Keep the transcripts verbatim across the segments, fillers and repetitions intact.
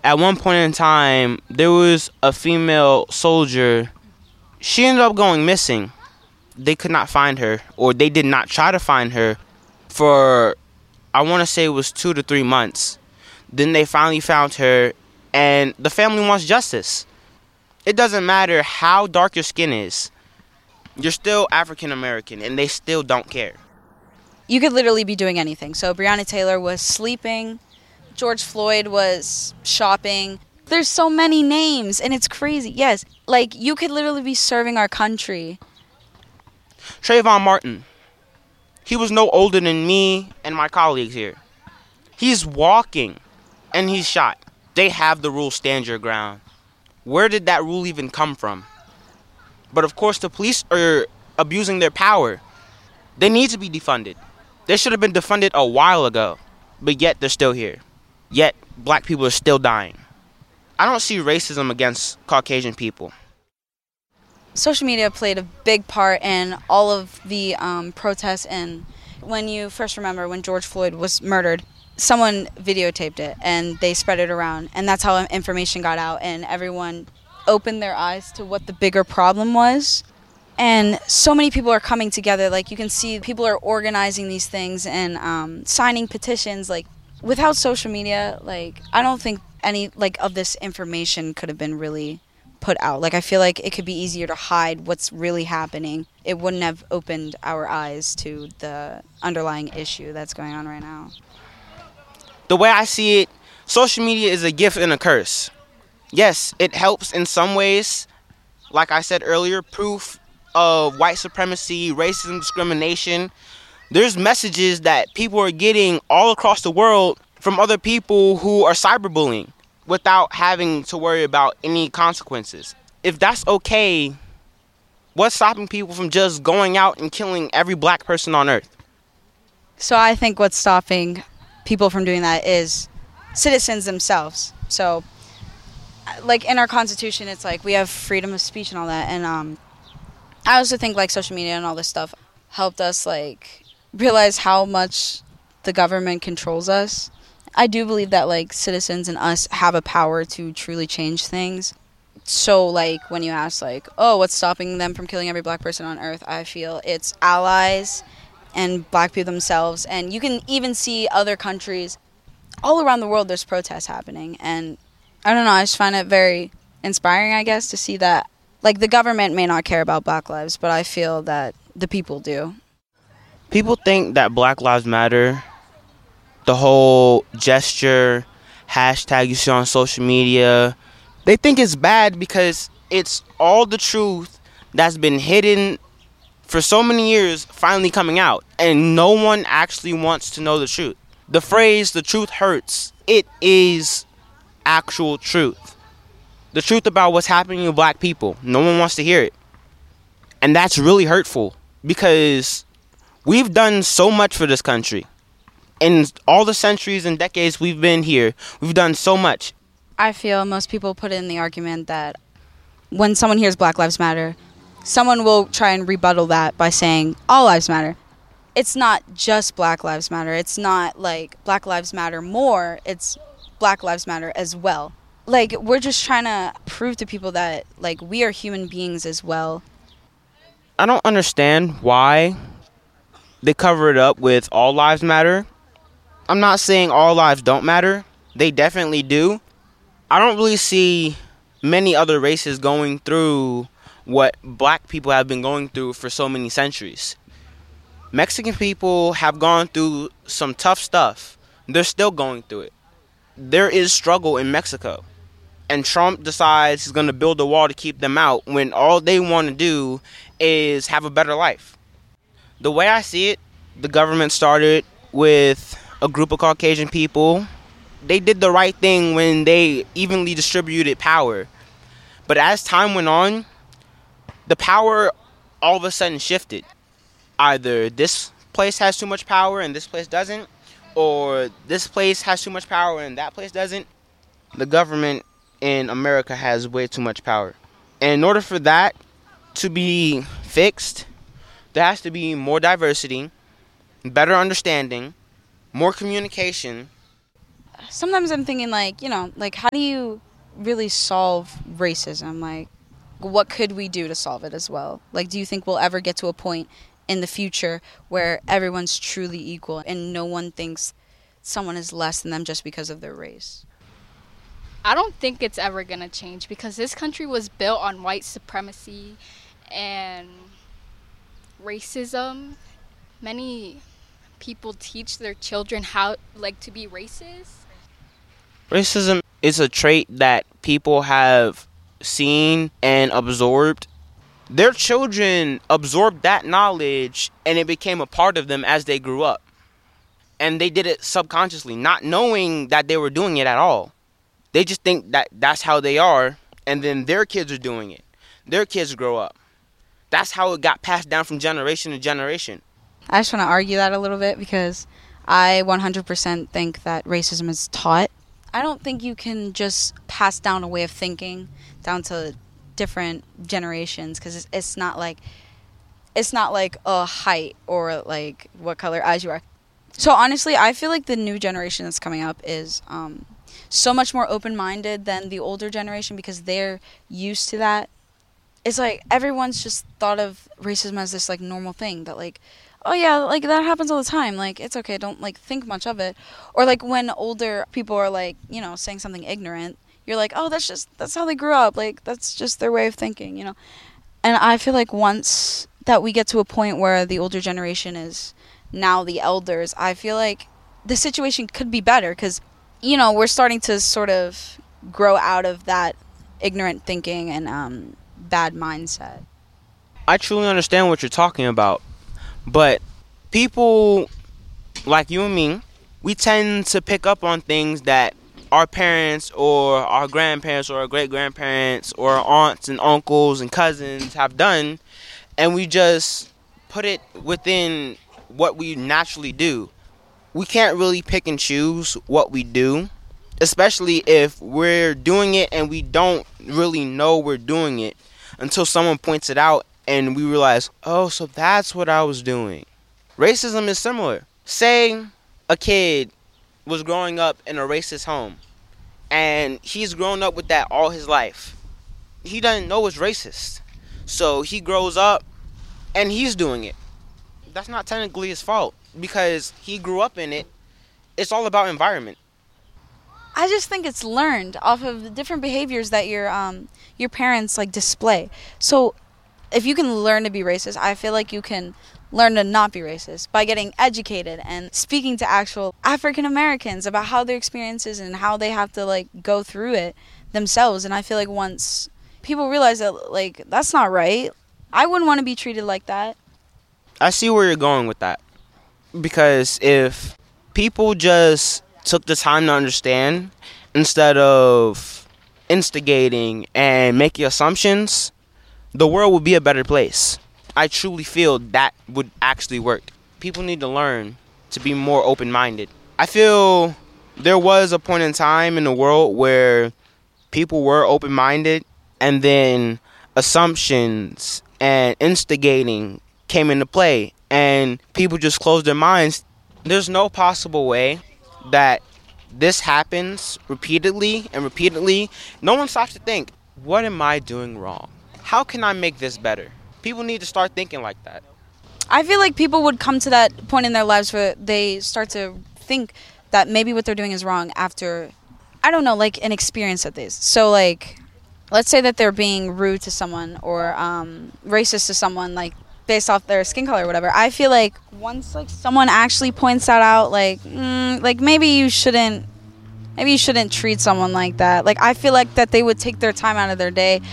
At one point in time, there was a female soldier. She ended up going missing. They could not find her, or they did not try to find her for, I want to say it was two to three months. Then they finally found her, and the family wants justice. It doesn't matter how dark your skin is. You're still African American, and they still don't care. You could literally be doing anything. So Breonna Taylor was sleeping. George Floyd was shopping. There's so many names, and it's crazy. Yes, like, you could literally be serving our country. Trayvon Martin. He was no older than me and my colleagues here. He's walking, and he's shot. They have the rule, stand your ground. Where did that rule even come from? But of course, the police are abusing their power. They need to be defunded. They should have been defunded a while ago, but yet they're still here. Yet, black people are still dying. I don't see racism against Caucasian people. Social media played a big part in all of the um, protests, and when you first remember when George Floyd was murdered, someone videotaped it and they spread it around, and that's how information got out, and everyone opened their eyes to what the bigger problem was. And so many people are coming together. Like, you can see people are organizing these things and um, signing petitions. Like, without social media, like, I don't think any like of this information could have been really put out. Like, I feel like it could be easier to hide what's really happening. It wouldn't have opened our eyes to the underlying issue that's going on right now. The way I see it, social media is a gift and a curse. Yes, it helps in some ways. Like I said earlier, proof of white supremacy, racism, discrimination. There's messages that people are getting all across the world from other people who are cyberbullying without having to worry about any consequences. If that's okay, what's stopping people from just going out and killing every black person on earth? So I think what's stopping people from doing that is citizens themselves. So, like, in our Constitution, it's like we have freedom of speech and all that. And um, I also think, like, social media and all this stuff helped us, like, realize how much the government controls us. I do believe that, like, citizens and us have a power to truly change things. So, like, when you ask, like, oh, what's stopping them from killing every black person on earth, I feel it's allies and black people themselves. And you can even see other countries all around the world, there's protests happening. And I don't know, I just find it very inspiring, I guess, to see that, like, the government may not care about black lives, but I feel that the people do. People think that Black Lives Matter, the whole gesture, hashtag you see on social media, they think it's bad because it's all the truth that's been hidden for so many years finally coming out, and no one actually wants to know the truth. The phrase, the truth hurts, it is actual truth. The truth about what's happening to black people. No one wants to hear it. And that's really hurtful because we've done so much for this country. In all the centuries and decades we've been here, we've done so much. I feel most people put in the argument that when someone hears Black Lives Matter, someone will try and rebuttal that by saying all lives matter. It's not just Black Lives Matter. It's not like Black Lives Matter more. It's Black Lives Matter as well. Like, we're just trying to prove to people that, like, we are human beings as well. I don't understand why they cover it up with all lives matter. I'm not saying all lives don't matter. They definitely do. I don't really see many other races going through what black people have been going through for so many centuries. Mexican people have gone through some tough stuff. They're still going through it. There is struggle in Mexico. And Trump decides he's going to build a wall to keep them out when all they want to do is have a better life. The way I see it, the government started with a group of Caucasian people. They did the right thing when they evenly distributed power. But as time went on, the power all of a sudden shifted. Either this place has too much power and this place doesn't, or this place has too much power and that place doesn't. The government in America has way too much power. And in order for that to be fixed, there has to be more diversity, better understanding, more communication. sometimes I'm thinking, like, you know, like, how do you really solve racism? Like, what could we do to solve it as well? Like, do you think we'll ever get to a point in the future where everyone's truly equal and no one thinks someone is less than them just because of their race? I don't think it's ever going to change because this country was built on white supremacy and racism. Many people teach their children how, like, to be racist. Racism is a trait that people have seen and absorbed. Their children absorbed that knowledge and it became a part of them as they grew up. And they did it subconsciously, not knowing that they were doing it at all. They just think that that's how they are, and then their kids are doing it. Their kids grow up. That's how it got passed down from generation to generation. I just want to argue that a little bit because I one hundred percent think that racism is taught. I don't think you can just pass down a way of thinking down to different generations because it's, it's not like it's not like a height or like what color eyes you are. So honestly, I feel like the new generation that's coming up is um, so much more open-minded than the older generation because they're used to that. It's like everyone's just thought of racism as this like normal thing that like, oh yeah, like that happens all the time. Like it's okay, don't like think much of it. Or like when older people are like, you know, saying something ignorant, you're like, oh, that's just that's how they grew up. Like that's just their way of thinking, you know. And I feel like once that we get to a point where the older generation is now the elders, I feel like the situation could be better because, you know, we're starting to sort of grow out of that ignorant thinking and um, bad mindset. I truly understand what you're talking about, but people like you and me, we tend to pick up on things that our parents or our grandparents or our great-grandparents or our aunts and uncles and cousins have done, and we just put it within what we naturally do. We can't really pick and choose what we do, especially if we're doing it and we don't really know we're doing it until someone points it out and we realize, oh, so that's what I was doing. Racism is similar. Say a kid was growing up in a racist home and he's grown up with that all his life. He doesn't know it's racist. So he grows up and he's doing it. That's not technically his fault because he grew up in it. It's all about environment. I just think it's learned off of the different behaviors that your um your parents like display. So if you can learn to be racist, I feel like you can learn to not be racist by getting educated and speaking to actual African Americans about how their experiences and how they have to like go through it themselves. And I feel like once people realize that like that's not right, I wouldn't want to be treated like that. I see where you're going with that. Because if people just took the time to understand instead of instigating and making assumptions, the world would be a better place. I truly feel that would actually work. People need to learn to be more open-minded. I feel there was a point in time in the world where people were open-minded and then assumptions and instigating came into play and people just closed their minds. There's no possible way that this happens repeatedly and repeatedly. No one stops to think, what am I doing wrong? How can I make this better? People need to start thinking like that. I feel like people would come to that point in their lives where they start to think that maybe what they're doing is wrong after, I don't know, like an experience of this. So like, let's say that they're being rude to someone or um, racist to someone, like based off their skin color or whatever. I feel like once like someone actually points that out, like, mm, like maybe you shouldn't, maybe you shouldn't treat someone like that. Like I feel like that they would take their time out of their day.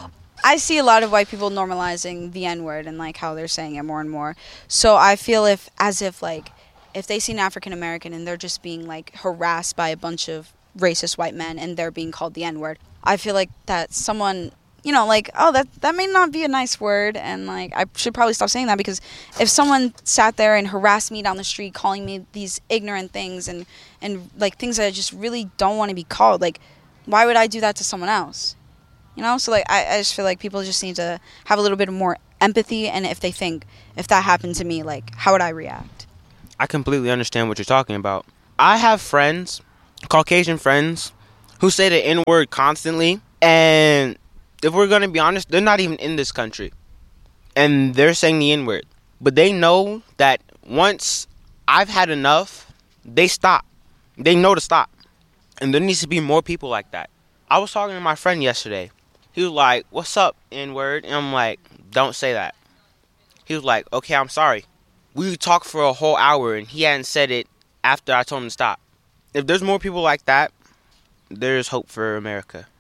I see a lot of white people normalizing the N-word and like how they're saying it more and more. So I feel if as if like if they see an African American and they're just being like harassed by a bunch of racist white men and they're being called the N-word, I feel like that someone, you know, like, oh, that that may not be a nice word and like I should probably stop saying that because if someone sat there and harassed me down the street calling me these ignorant things and, and like things that I just really don't want to be called, like why would I do that to someone else? You know, so like I, I just feel like people just need to have a little bit more empathy, and if they think if that happened to me, like how would I react? I completely understand what you're talking about. I have friends Caucasian friends who say the N word constantly, and if we're gonna be honest, they're not even in this country, and they're saying the N word. But they know that once I've had enough, they stop. They know to stop. And there needs to be more people like that. I was talking to my friend yesterday. He was like, "What's up, N-word?" And I'm like, "Don't say that." He was like, "Okay, I'm sorry." We talked for a whole hour and he hadn't said it after I told him to stop. If there's more people like that, there's hope for America.